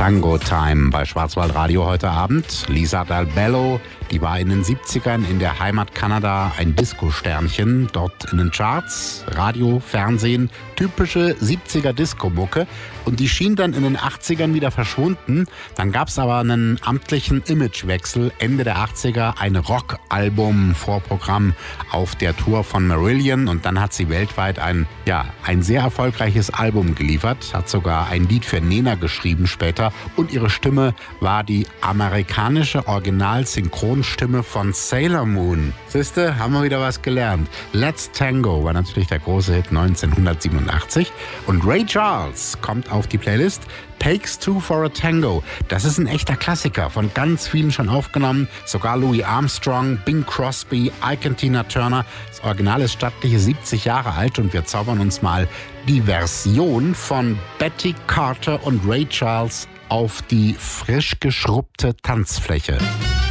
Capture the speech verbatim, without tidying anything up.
Tango Time bei Schwarzwaldradio heute Abend. Lisa Dalbello, die war in den siebzigern in der Heimat Kanada ein Disco-Sternchen. Dort in den Charts, Radio, Fernsehen, typische siebziger Disco-Mucke. Und die schien dann in den achtzigern wieder verschwunden. Dann gab es aber einen amtlichen Imagewechsel. Ende der achtziger ein Rock-Album-Vorprogramm auf der Tour von Marillion. Und dann hat sie weltweit ein, ja, ein sehr erfolgreiches Album geliefert. Hat sogar ein Lied für Nena geschrieben später. Und ihre Stimme war die amerikanische Original-Synchronstimme von Sailor Moon. Siehste, haben wir wieder was gelernt. Let's Tango war natürlich der große Hit neunzehnhundertsiebenundachtzig. Und Ray Charles kommt auf die Playlist. Takes Two for a Tango. Das ist ein echter Klassiker, von ganz vielen schon aufgenommen. Sogar Louis Armstrong, Bing Crosby, Ike und Tina Turner. Das Original ist stattliche siebzig Jahre alt und wir zaubern uns mal die Version von Betty Carter und Ray Charles auf die frisch geschrubbte Tanzfläche.